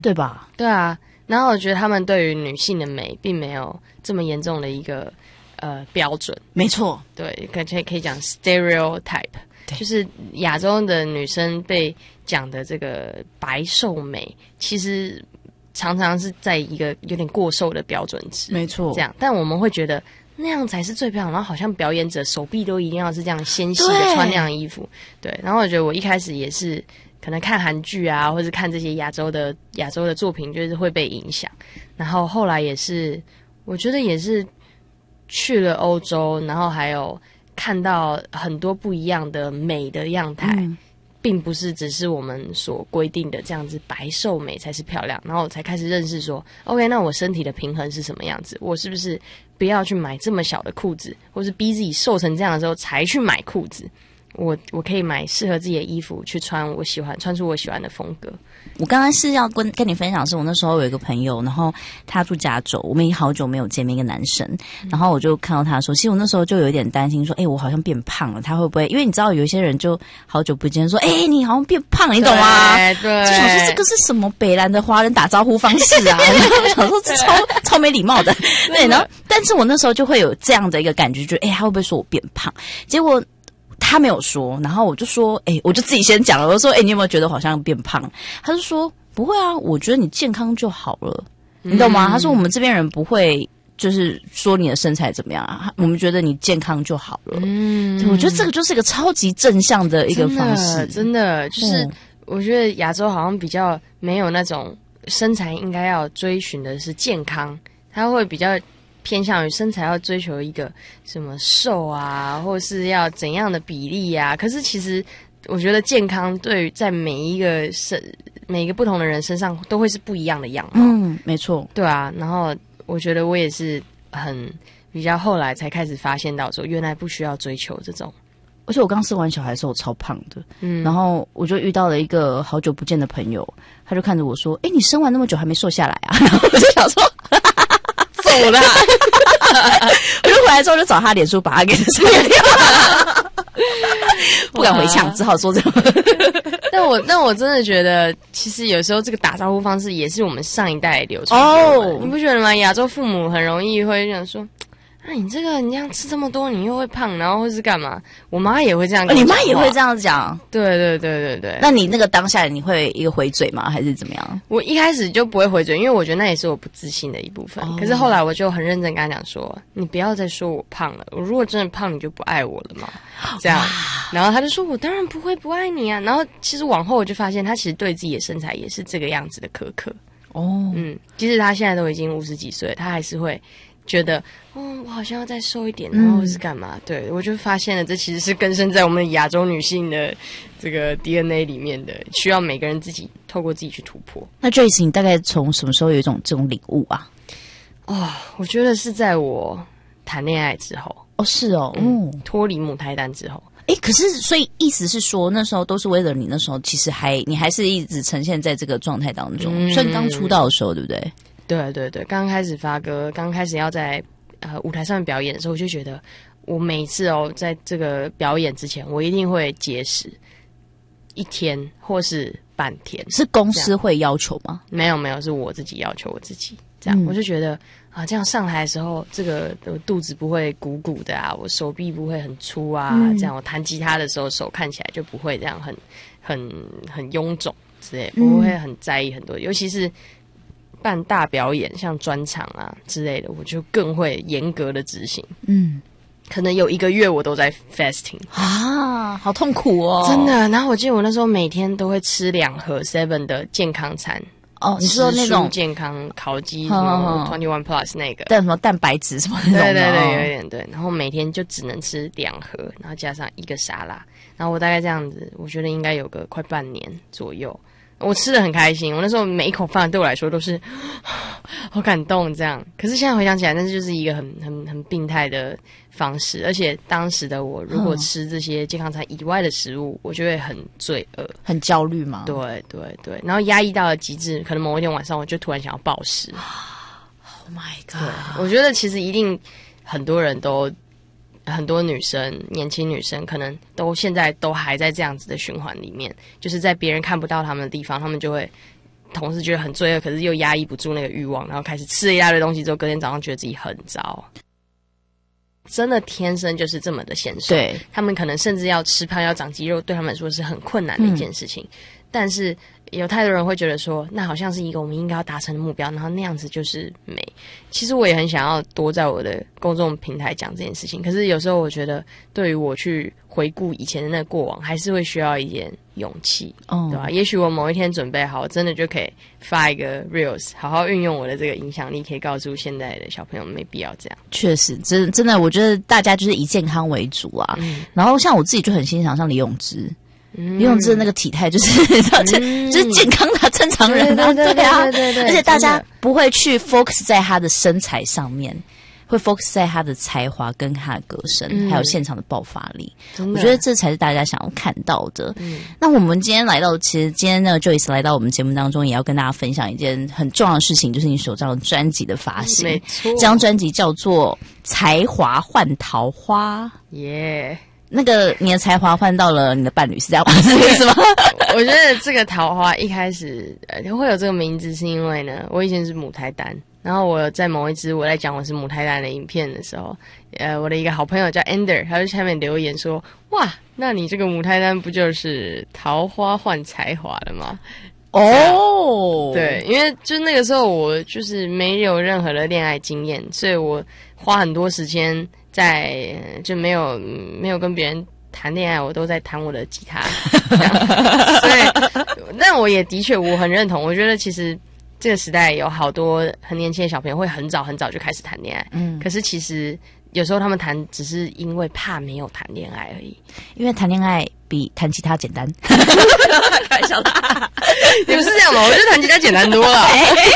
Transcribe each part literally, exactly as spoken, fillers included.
对吧？ 对啊，然后我觉得他们对于女性的美并没有这么严重的一个呃标准。 没错， 对，可以可以讲 stereotype， 就是亚洲的女生被讲的这个白瘦美，其实常常是在一个有点过瘦的标准值。 没错， 这样，但我们会觉得那样才是最漂亮，然后好像表演者手臂都一定要是这样纤细的穿那样的衣服。对，然后我觉得我一开始也是。可能看韩剧啊，或是看这些亚洲的亚洲的作品，就是会被影响。然后后来也是，我觉得也是去了欧洲，然后还有看到很多不一样的美的样态，嗯、并不是只是我们所规定的这样子白瘦美才是漂亮。然后我才开始认识说 ，OK， 那我身体的平衡是什么样子？我是不是不要去买这么小的裤子，或是逼自己瘦成这样的时候才去买裤子？我我可以买适合自己的衣服去穿，我喜欢穿出我喜欢的风格。 我刚刚是要跟跟你分享的是，我那时候有一个朋友，然后他住加州，我们已经好久没有见面，一个男生，然后我就看到他说，其实我那时候就有一点担心说，哎、欸，我好像变胖了，他会不会？因为你知道有一些人就好久不见，说，哎、欸，你好像变胖了，你懂吗？ 对，对就想说这个是什么北兰的华人打招呼方式啊？想说这超超没礼貌的，对。然后，但是我那时候就会有这样的一个感觉，就哎、欸，他会不会说我变胖？结果。他没有说，然后我就说，哎、欸，我就自己先讲了，我说，哎、欸，你有没有觉得好像变胖？他就说不会啊，我觉得你健康就好了，你懂吗？嗯、他说我们这边人不会就是说你的身材怎么样啊，我们觉得你健康就好了。嗯，我觉得这个就是一个超级正向的一个方式， 真的，真的就是、嗯、我觉得亚洲好像比较没有那种身材应该要追寻的是健康，他会比较。偏向于身材要追求一个什么瘦啊，或是要怎样的比例啊？可是其实我觉得健康对于在每一个身每一个不同的人身上都会是不一样的样貌。 嗯，没错， 对啊。然后我觉得我也是很比较后来才开始发现到说，原来不需要追求这种。 而且我刚生完小孩的时候我超胖的，嗯，然后我就遇到了一个好久不见的朋友，他就看着我说：“哎、欸，你生完那么久还没瘦下来啊？”然后我就想说。 走了， 我就回来之后就找他脸书把他给删掉，不敢回呛，只好说这样。 但我但我真的觉得，其实有时候这个打招呼方式也是我们上一代流传的。哦，你不觉得吗？亚洲父母很容易会想说。那、啊、你这个你这样吃这么多，你又会胖，然后会是干嘛？我妈也会这样跟我讲话、 哦，你妈也会这样讲？ 对对对对对。 那你那个当下你会一个回嘴吗？还是怎么样？ 我一开始就不会回嘴，因为我觉得那也是我不自信的一部分。哦、可是后来我就很认真跟他讲说：“你不要再说我胖了，我如果真的胖，你就不爱我了嘛。”这样，然后他就说：“我当然不会不爱你啊。”然后其实往后我就发现，他其实对自己的身材也是这个样子的苛刻。哦，嗯，即使他现在都已经五十几岁，他还是会。觉得，嗯，我好像要再瘦一点，然后是干嘛？嗯、对，我就发现了，这其实是根深在我们亚洲女性的这个 D N A 里面的，需要每个人自己透过自己去突破。 那 Joyce， 你大概从什么时候有一种这种领悟啊？ 哦，我觉得是在我谈恋爱之后。 哦，是哦，嗯， 脱离母胎单之后。 哎，可是所以意思是说，那时候都是为了你，那时候其实还你还是一直呈现在这个状态当中，嗯、所以刚出道的时候，对不对？ 对对对，刚开始发歌，刚开始要在呃舞台上面表演的时候，我就觉得我每一次哦，在这个表演之前，我一定会节食一天或是半天。 是公司会要求吗？ 没有没有，是我自己要求我自己。这样、嗯、我就觉得啊，这样上台的时候，这个我肚子不会鼓鼓的啊，我手臂不会很粗啊，嗯、这样我弹吉他的时候手看起来就不会这样很很很臃肿之类，不会很在意很多，尤其是。办大表演，像专场啊之类的，我就更会严格的执行。嗯，可能有一个月我都在 fasting 啊，好痛苦哦， 真的。然后我记得我那时候每天都会吃两盒 seven 的健康餐。 哦，你说那种健康烤鸡什么 twenty one plus 那个， 但什么蛋白质什么那种的， 对对对，有一点对。然后每天就只能吃两盒，然后加上一个沙拉。然后我大概这样子，我觉得应该有个快半年左右。我吃得很开心，我那时候每一口饭对我来说都是好感动这样。可是现在回想起来，那就是一个很很很病态的方式，而且当时的我如果吃这些健康餐以外的食物，我就会很罪恶、 很焦虑嘛。 对对对，然后压抑到了极致，可能某一天晚上我就突然想要暴食。 Oh my god！ 对，我觉得其实一定很多人都。很多女生，年轻女生可能都现在都还在这样子的循环里面，就是在别人看不到他们的地方，他们就会同事觉得很罪恶，可是又压抑不住那个欲望，然后开始吃了一大堆东西之后，隔天早上觉得自己很糟。真的天生就是这么的显瘦， 对， 他们可能甚至要吃胖要长肌肉，对他们来说是很困难的一件事情。嗯、但是有太多人会觉得说，那好像是一个我们应该要达成的目标，然后那样子就是美。其实我也很想要多在我的公众平台讲这件事情，可是有时候我觉得，对于我去回顾以前的那个过往，还是会需要一点勇气，哦、对吧？也许我某一天准备好，真的就可以发一个 reels， 好好运用我的这个影响力，可以告诉现在的小朋友们，没必要这样。确实，真真的，我觉得大家就是以健康为主啊。嗯、然后像我自己就很欣赏像李永芝。李永芝的那个体态就是嗯、就是健康的正常人啊， 对对啊， 对对对， 而且大家不会去 focus 在他的身材上面，会 focus 在他的才华跟他的歌声，嗯、还有现场的爆发力。我觉得这才是大家想要看到的。嗯、那我们今天来到，其实今天呢 Joyce 来到我们节目当中，也要跟大家分享一件很重要的事情，就是你首张专辑的发行。 没错， 这张专辑叫做《才华换桃花》。 耶。Yeah。 那个你的才华换到了你的伴侣，是这样吗？是这意思吗？ 我觉得这个桃花一开始呃会有这个名字，是因为呢，我以前是母胎单，然后我在某一支我在讲我是母胎单的影片的时候，呃，我的一个好朋友叫 Ender， 他在下面留言说：“哇，那你这个母胎单不就是桃花换才华了吗？”哦，对，因为就那个时候我就是没有任何的恋爱经验，所以我花很多时间。在就没有没有跟别人谈恋爱，我都在弹我的吉他。所以，但我也的确我很认同，我觉得其实这个时代有好多很年轻的小朋友会很早很早就开始谈恋爱，嗯，可是其实有时候他们谈只是因为怕没有谈恋爱而已， 因为谈恋爱比弹吉他简单。 开玩笑的，也不是这样嘛，我觉得弹吉他简单多了。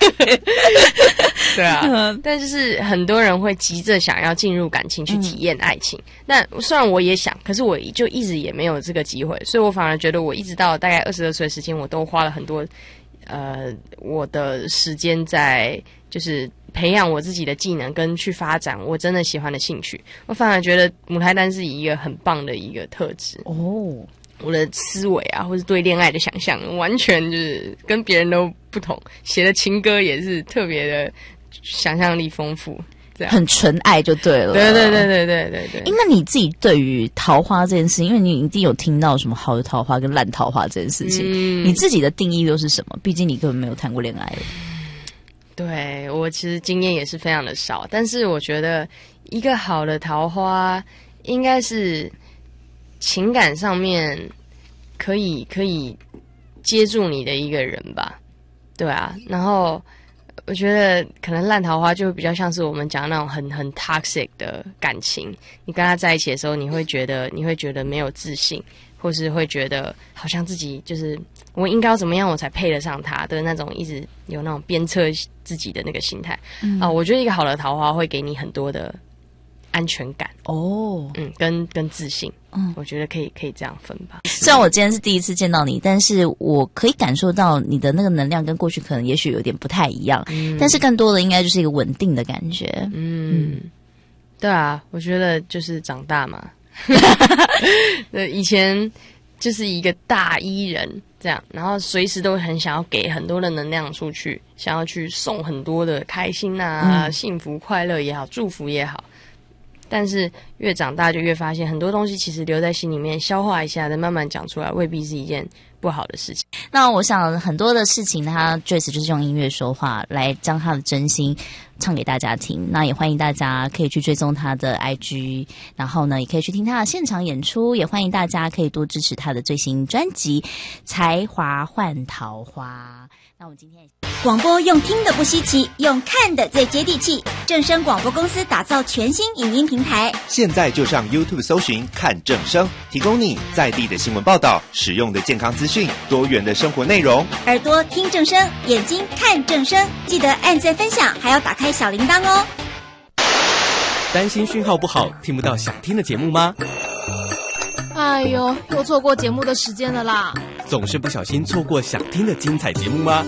对啊，但就是很多人会急着想要进入感情去体验爱情。嗯、那虽然我也想，可是我就一直也没有这个机会，所以我反而觉得我一直到大概二十二岁的时间，我都花了很多呃我的时间在就是培养我自己的技能跟去发展我真的喜欢的兴趣。我反而觉得母胎单是一个很棒的一个特质哦。我的思维啊，或是对恋爱的想象，完全就是跟别人都不同。写的情歌也是特别的想象力丰富，这样很纯爱就对了。 对对对对对对对。 欸，那你自己对于桃花这件事，因为你一定有听到什么好的桃花跟烂桃花这件事情，嗯、你自己的定义又是什么？毕竟你根本没有谈过恋爱。 对，我其实经验也是非常的少，但是我觉得一个好的桃花应该是情感上面可以可以接住你的一个人吧，对啊。然后我觉得可能烂桃花就会比较像是我们讲那种很很 toxic 的感情，你跟他在一起的时候，你会觉得你会觉得没有自信，或是会觉得好像自己就是我应该要怎么样我才配得上他的那种，一直有那种鞭策自己的那个心态。嗯、啊，我觉得一个好的桃花会给你很多的安全感哦，嗯，跟跟自信，嗯，我觉得可以可以这样分吧。 虽然我今天是第一次见到你，但是我可以感受到你的那个能量跟过去可能也许有点不太一样，嗯、但是更多的应该就是一个稳定的感觉。 嗯，嗯对啊，我觉得就是长大嘛，对，以前就是一个大E人这样，然后随时都很想要给很多的能量出去，想要去送很多的开心啊、嗯、幸福、快乐也好，祝福也好。但是越长大就越发现很多东西其实留在心里面消化一下再慢慢讲出来未必是一件不好的事情。 那我想很多的事情他 Joyce 就是用音乐说话来将他的真心唱给大家听，那也欢迎大家可以去追踪他的 I G， 然后呢也可以去听他的现场演出，也欢迎大家可以多支持他的最新专辑《才华换桃花》。那我们今天广播用听的不稀奇，用看的最接地气。正声广播公司打造全新影音平台， 现在就上 YouTube 搜寻看正声，提供你在地的新闻报道、实用的健康资讯、多元的生活内容。 耳朵听正声，眼睛看正声，记得按赞分享，还要打开小铃铛哦。 担心讯号不好，听不到想听的节目吗？ 哎呦，又错过节目的时间了啦！ 总是不小心错过想听的精彩节目吗？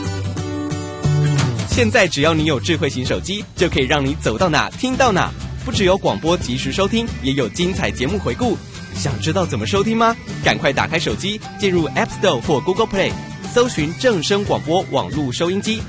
现在只要你有智慧型手机，就可以让你走到哪听到哪。不只有广播及时收听，也有精彩节目回顾。想知道怎么收听吗？赶快打开手机，进入 App Store 或 Google Play， 搜寻正声广播网络收音机，